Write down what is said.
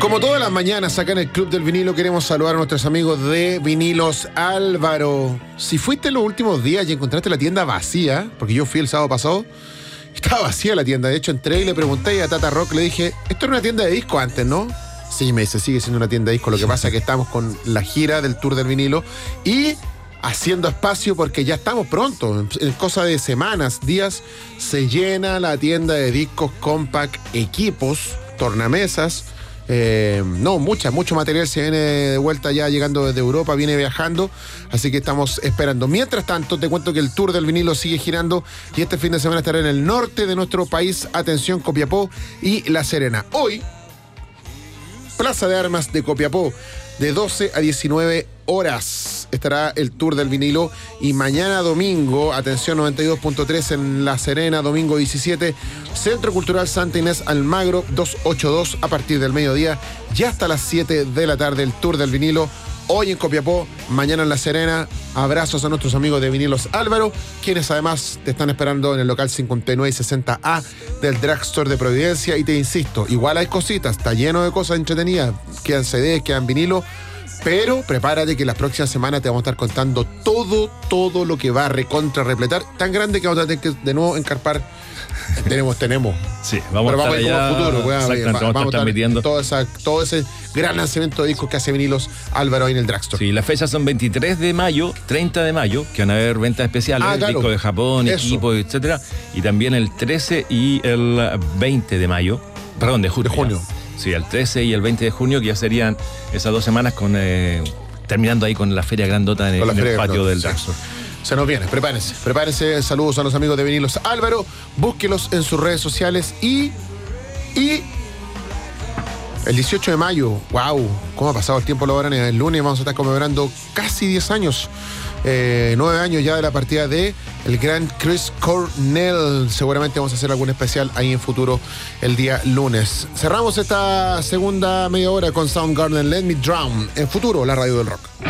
Como todas las mañanas acá en el Club del Vinilo queremos saludar a nuestros amigos de Vinilos Álvaro. Si fuiste los últimos días y encontraste la tienda vacía, porque yo fui el sábado pasado, estaba vacía la tienda. De hecho entré y le pregunté a Tata Rock, le dije, esto era una tienda de disco antes, ¿no? Sí, me dice, sigue siendo una tienda de disco. Lo que pasa es que estamos con la gira del Tour del Vinilo y haciendo espacio porque ya estamos pronto, en cosa de semanas, días, se llena la tienda de discos, compact, equipos, tornamesas. Mucho material se viene de vuelta ya llegando desde Europa, viene viajando, así que estamos esperando. Mientras tanto, te cuento que el Tour del Vinilo sigue girando y este fin de semana estará en el norte de nuestro país, atención, Copiapó y La Serena. Hoy, Plaza de Armas de Copiapó, de 12 a 19 horas estará el Tour del Vinilo y mañana domingo, atención, 92.3 en La Serena, domingo 17, Centro Cultural Santa Inés Almagro, 282 a partir del mediodía, ya hasta las 7 de la tarde el Tour del Vinilo, hoy en Copiapó, mañana en La Serena. Abrazos a nuestros amigos de Vinilos Álvaro, quienes además te están esperando en el local 5960A del Drugstore de Providencia. Y te insisto, igual hay cositas, está lleno de cosas entretenidas, quedan CDs, quedan vinilo, pero prepárate que las próximas semanas te vamos a estar contando todo lo que va a repletar, tan grande que vamos a tener que de nuevo encarpar. Tenemos. Sí, vamos a estar allá. Futuro, vamos a estar transmitiendo todo ese gran lanzamiento de discos que hace Vinilos Álvaro ahí en el Drugstore. Sí, las fechas son 23 de mayo, 30 de mayo, que van a haber ventas especiales, claro. discos de Japón, equipos, etcétera, y también el 13 y el 20 de mayo, perdón, de junio. Sí, el 13 y el 20 de junio, que ya serían esas 2 semanas con terminando ahí con la feria grandota en el patio del Drugstore. Se nos viene, prepárense. Saludos a los amigos de Vinilos Álvaro, búsquelos en sus redes sociales y el 18 de mayo, wow, cómo ha pasado el tiempo, el lunes vamos a estar conmemorando casi 10 años, 9 años ya de la partida de el gran Chris Cornell. Seguramente vamos a hacer algún especial ahí en futuro el día lunes. Cerramos esta segunda media hora con Soundgarden, Let Me Drown, en futuro, la radio del rock.